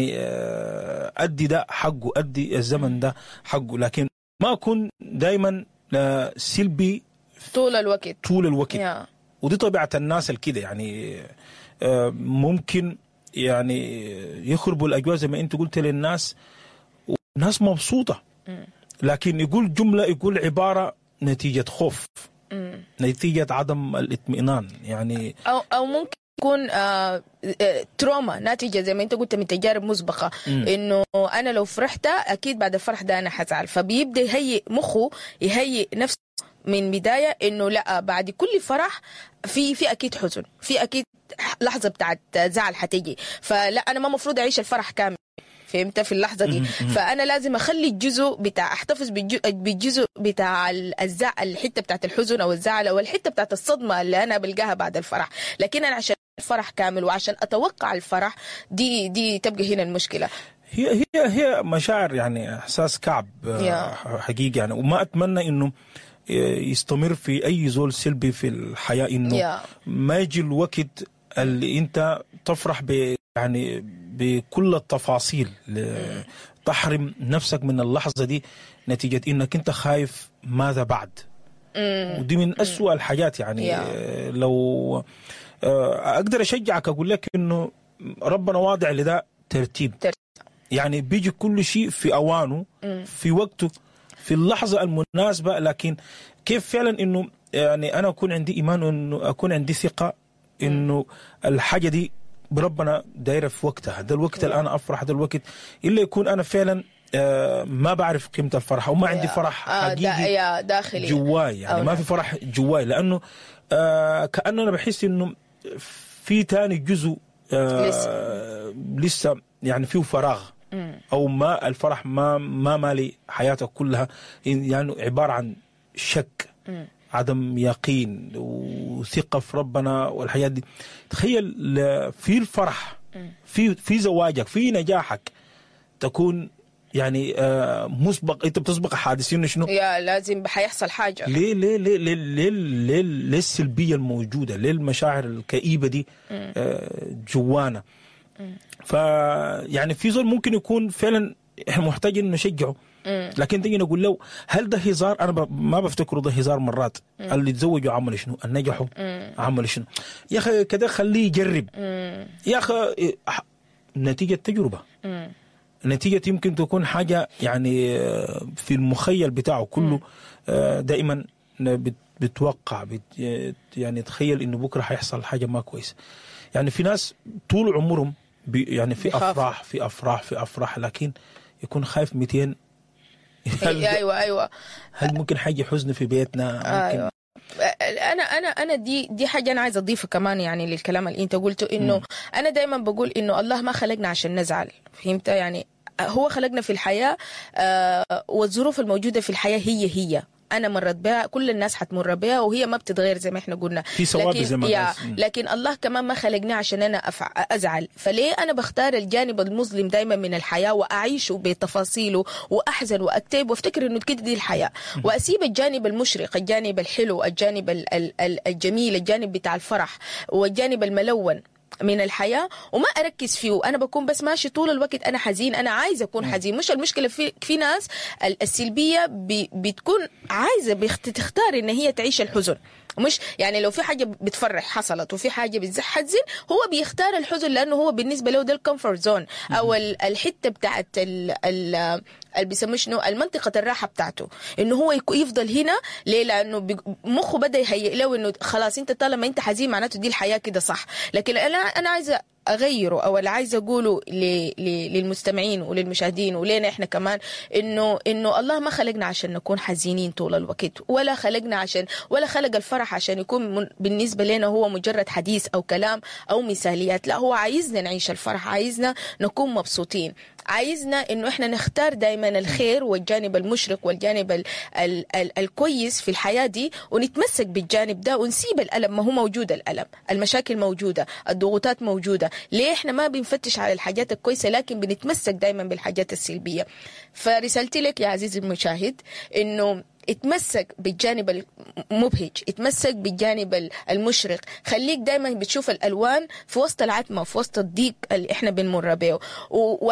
أدي ده حقه، أدي الزمن ده حقه، لكن ما أكون دايما سلبي طول الوقت. ودي طبيعة الناس الكده يعني. ممكن يعني يخربوا الأجواء زي ما أنت قلت للناس، والناس مبسوطة، لكن يقول جملة، يقول عبارة نتيجة خوف، نتيجة عدم الاطمئنان يعني، أو ممكن يكون تروما ناتجة زي ما انت قلت من تجارب مسبقة، انه انا لو فرحت اكيد بعد الفرح ده انا حزعل، فبيبدأ يهيئ مخه، يهيئ نفسه من بداية انه لا، بعد كل فرح في اكيد حزن، في اكيد لحظة بتاعت زعل حتيجي، فلا انا ما مفروض اعيش الفرح كامل، فهمت في اللحظة دي. فأنا لازم أخلي الجزء بتاع، أحتفظ بالجزء بتاع الزعل، الحتة بتاعت الحزن أو الزعل أو الحتة بتاعت الصدمة اللي أنا بلقاها بعد الفرح. لكن أنا عشان الفرح كامل وعشان أتوقع الفرح، دي تبقى هنا المشكلة. هي مشاعر يعني، إحساس كعب حقيقي يعني، وما أتمنى إنه يستمر في أي زول سلبي في الحياة، إنه ما يجي الوقت اللي أنت تفرح يعني بكل التفاصيل، تحرم نفسك من اللحظة دي نتيجة إنك أنت خايف ماذا بعد. ودي من أسوأ الحاجات يعني. لو أقدر أشجعك أقول لك إنه ربنا واضع لده ترتيب، يعني بيجي كل شيء في أوانه، في وقته، في اللحظة المناسبة. لكن كيف فعلا إنه يعني أنا أكون عندي إيمان، إنه أكون عندي ثقة إنه الحاجة دي بربنا دايرة في وقتها، ده الوقت اللي أنا أفرح، ده الوقت اللي يكون أنا فعلا ما بعرف قيمة الفرح، وما عندي فرح حقيقي داخلي جواي يعني، ما في فرح جواي، لأنه كأنه أنا بحس إنه في تاني جزء لسه يعني فيه فراغ، أو ما الفرح ما مالي حياتك كلها، يعني عبارة عن شك، عدم يقين وثقة في ربنا والحياة دي. تخيل في الفرح، في زواجك، في نجاحك، تكون يعني مسبق، انت بتسبق حادثين شنو؟ لازم حيحصل حاجة. ليه ليه ليه ليه ليه, ليه, ليه السلبية الموجودة، ليه المشاعر الكئيبة دي جوانا؟ فيعني في زول ممكن يكون فعلا احنا محتاجين نشجعه، لكن تيجي نقول له هل ده هزار؟ انا ما بفتكره ده هزار مرات. اللي تزوجوا عمل شنو؟ النجحوا عمل شنو؟ يا اخي كده خليه يجرب، يا اخي نتيجة تجربة، نتيجة يمكن تكون حاجة يعني في المخيل بتاعه كله دائما بتوقع، يعني تخيل انه بكره حيحصل حاجة ما كويسة. يعني في ناس طول عمرهم يعني في افراح، لكن يكون خايف 200. ايوه هل ممكن حاجة حزن في بيتنا؟ ممكن. انا دي حاجه انا عايزه اضيفها كمان يعني للكلام اللي انت قلته، انه انا دايما بقول انه الله ما خلقنا عشان نزعل، فهمت يعني؟ هو خلقنا في الحياه، والظروف الموجوده في الحياه هي أنا مرت بها، كل الناس حتمر بها، وهي ما بتتغير زي ما إحنا قلنا، في ثوابت زي ما لكن الله كمان ما خلقنا عشان أنا أزعل. فليه أنا بختار الجانب المظلم دايما من الحياة وأعيشه بتفاصيله وأحزن وأكتئب وافتكر إنه كده دي الحياة، وأسيب الجانب المشرق، الجانب الحلو، الجانب الجميل، الجانب بتاع الفرح والجانب الملون من الحياة، وما أركز فيه. أنا بكون بس ماشي طول الوقت أنا حزين، أنا عايزة أكون حزين. مش المشكلة في ناس السلبية بتكون عايزة تختار إن هي تعيش الحزن، مش يعني لو في حاجة بتفرح حصلت وفي حاجة بتحزن، هو بيختار الحزن لأنه هو بالنسبة له ده الكومفورت زون، أو الحتة بتاعت اللي بيسموه شنو، المنطقة الراحة بتاعته، إنه هو يفضل هنا. ليه؟ لأنه مخه بدأ يهيئ له إنه خلاص أنت طالما أنت حزين معناته دي الحياة كده صح. لكن أنا عايزة أغيره، أو اللي عايزة أقوله للمستمعين وللمشاهدين ولينا إحنا كمان، إنه الله ما خلقنا عشان نكون حزينين طول الوقت، ولا خلق الفرح عشان يكون بالنسبة لنا هو مجرد حديث أو كلام أو مثاليات. لا، هو عايزنا نعيش الفرح، عايزنا نكون مبسوطين، عايزنا إنه إحنا نختار دائما الخير والجانب المشرق والجانب الكويس في الحياة دي، ونتمسك بالجانب ده ونسيب الألم. ما هو موجود الألم، المشاكل موجودة، الضغوطات موجودة. ليه إحنا ما بنفتش على الحاجات الكويسة لكن بنتمسك دائما بالحاجات السلبية؟ فرسالتي لك يا عزيزي المشاهد إنه اتمسك بالجانب المبهج، اتمسك بالجانب المشرق، خليك دايما بتشوف الألوان في وسط العتمة، في وسط الضيق اللي احنا بنمر به.